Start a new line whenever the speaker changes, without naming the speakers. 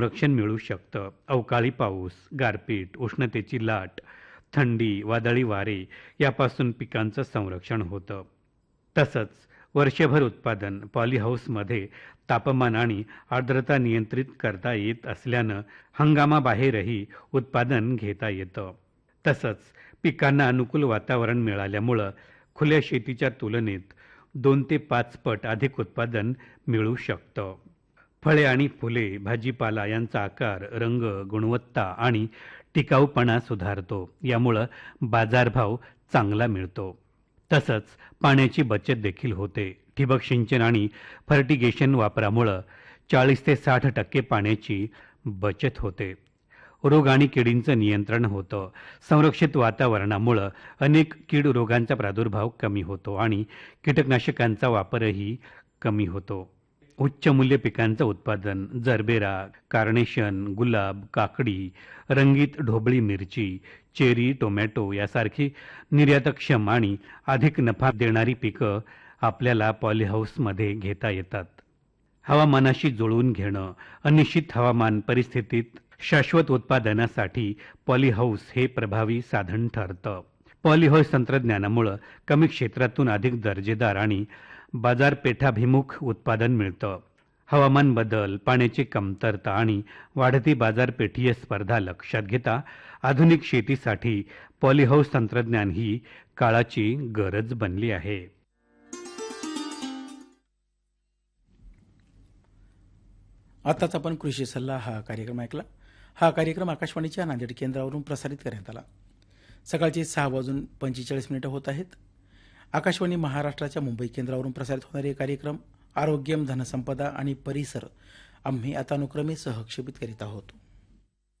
संरक्षण मिळू शकतं. अवकाळी पाऊस, गारपीट, उष्णतेची लाट, थंडी, वादळी वारे यापासून पिकांचं संरक्षण होतं. तसंच वर्षभर उत्पादन पॉलीहाऊसमध्ये तापमान आणि आर्द्रता नियंत्रित करता येत असल्यानं हंगामाबाहेरही उत्पादन घेता येतं. तसंच पिकांना अनुकूल वातावरण मिळाल्यामुळं खुल्या शेतीच्या तुलनेत 2 ते 5 पट अधिक उत्पादन मिळू शकतं. फळे आणि फुले, भाजीपाला यांचा आकार, रंग, गुणवत्ता आणि टिकाऊपणा सुधारतो. यामुळं बाजारभाव चांगला मिळतो. तसंच पाण्याची बचत देखील होते. ठिबक सिंचन आणि फर्टिगेशन वापरामुळं 40 ते 60% पाण्याची बचत होते. रोग आणि किडींचं नियंत्रण होतं. संरक्षित वातावरणामुळं अनेक कीड रोगांचा प्रादुर्भाव कमी होतो आणि कीटकनाशकांचा वापरही कमी होतो. उच्च मूल्य पिकांचं उत्पादन, जरबेरा, कार्नेशन, गुलाब, काकडी, रंगीत ढोबळी मिरची, चेरी, टोमॅटो यासारखी निर्यातक्षम आणि अधिक नफा देणारी पिकं आपल्याला पॉलीहाऊसमध्ये घेता येतात. हवामानाशी जुळवून घेणं, अनिश्चित हवामान परिस्थितीत शाश्वत उत्पादनासाठी पॉलीहाऊस हे प्रभावी साधन ठरतं. पॉलीहाऊस तंत्रज्ञानामुळं कमी क्षेत्रातून अधिक दर्जेदार आणि बाजारपेठाभिमुख उत्पादन मिळतं. हवामान बदल, पाण्याची कमतरता आणि वाढती बाजारपेठीय स्पर्धा लक्षात घेता आधुनिक शेतीसाठी पॉलीहाऊस तंत्रज्ञान ही काळाची गरज बनली आहे.
आताच आपण कृषी सल्ला हा कार्यक्रम ऐकला. हा कार्यक्रम आकाशवाणीच्या नांदेड केंद्रावरून प्रसारित करण्यात आला. सकाळचे 6:45 होत आहेत. आकाशवाणी महाराष्ट्राच्या मुंबई केंद्रावरून प्रसारित होणारे कार्यक्रम आरोग्यम, धनसंपदा आणि परिसर आम्ही आता अनुक्रमे सहक्षेपित करीत आहोत.